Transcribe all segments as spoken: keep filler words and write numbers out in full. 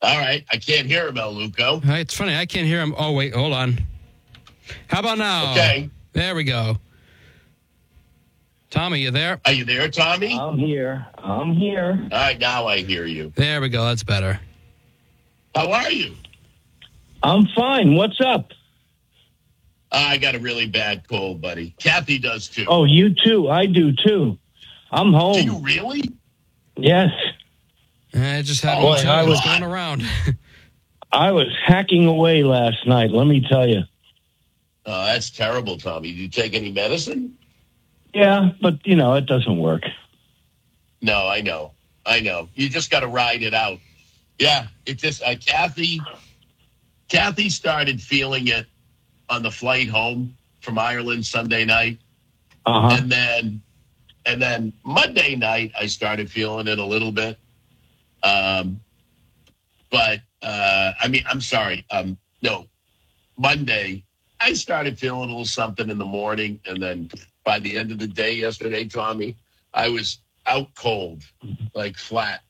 All right. I can't hear him, El Luco. Uh, It's funny. I can't hear him. Oh, wait. Hold on. How about now? Okay. There we go. Tommy, you there? Are you there, Tommy? I'm here. I'm here. All right. Now I hear you. There we go. That's better. How are you? I'm fine. What's up? I got a really bad cold, buddy. Kathy does too. Oh, you too. I do too. I'm home. Do you really? Yes. I just had Oh, one boy, too. I I was was- going around. I was hacking away last night, let me tell you. Oh, that's terrible, Tommy. Did you take any medicine? Yeah, but, you know, it doesn't work. No, I know. I know. You just got to ride it out. Yeah, it just, uh, Kathy, Kathy started feeling it on the flight home from Ireland Sunday night. Uh-huh. And then, and then Monday night, I started feeling it a little bit. Um, but, uh, I mean, I'm sorry. Um, no, Monday, I started feeling a little something in the morning. And then by the end of the day yesterday, Tommy, I was out cold, like flat.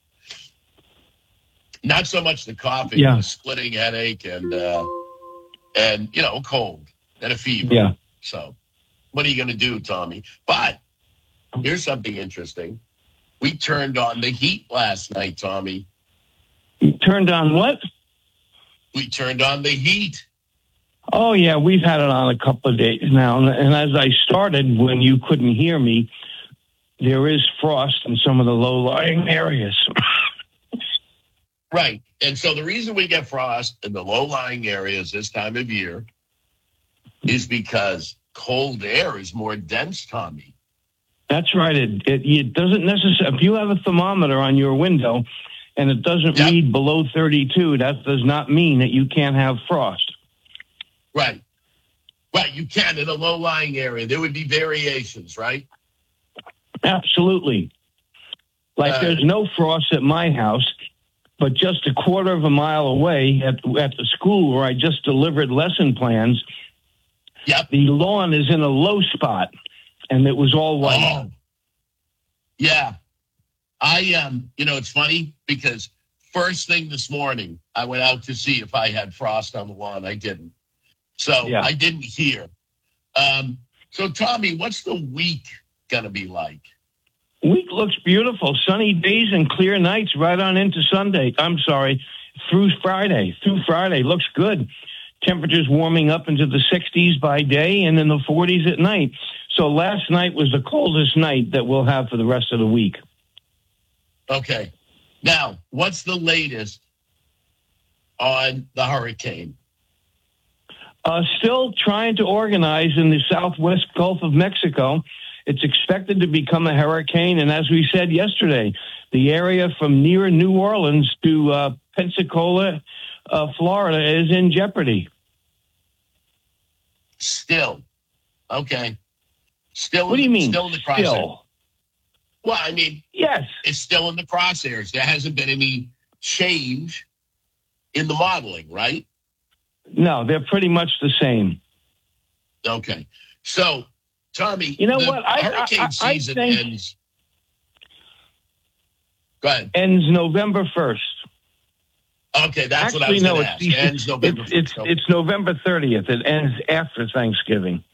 Not so much the coughing, Yeah. the splitting headache and, uh, and, you know, cold and a fever. Yeah. So what are you going to do, Tommy? But here's something interesting. We turned on the heat last night, Tommy. You turned on what? We turned on the heat. Oh, yeah, we've had it on a couple of days now. And as I started, when you couldn't hear me, there is frost in some of the low-lying areas. Right. And so the reason we get frost in the low-lying areas this time of year is because cold air is more dense, Tommy. That's right. It, it, it doesn't necessarily, if you have a thermometer on your window and it doesn't Yep. read below thirty-two, that does not mean that you can't have frost. Right. Right. You can in a low-lying area. There would be variations, right? Absolutely. Like Uh, there's no frost at my house, but just a quarter of a mile away at, at the school where I just delivered lesson plans, Yep. the lawn is in a low spot and it was all white. Oh. Yeah. I, um, you know, it's funny because first thing this morning, I went out to see if I had frost on the lawn. I didn't. So Yeah. I didn't hear. Um, so, Tommy, what's the week going to be like? Week looks beautiful. Sunny days and clear nights right on into Sunday. I'm sorry, through Friday. Through Friday looks good. Temperatures warming up into the sixties by day and in the forties at night. So last night was the coldest night that we'll have for the rest of the week. Okay. Now, what's the latest on the hurricane? Uh, still trying to organize in the southwest Gulf of Mexico. It's expected to become a hurricane. And as we said yesterday, the area from near New Orleans to uh, Pensacola, uh, Florida is in jeopardy. Still. Okay. Still. What do you mean? Still in the crosshairs. Still? Well, I mean, Yes. it's still in the crosshairs. There hasn't been any change in the modeling, right? No, they're pretty much the same. Okay. So, Tommy, You know the what? I- I- hurricane I- I season think- ends. Go ahead. Ends November first. Okay, that's what I Actually, was no, going to it's, ask. Ends November it's, it's, first. it's November thirtieth. It ends after Thanksgiving.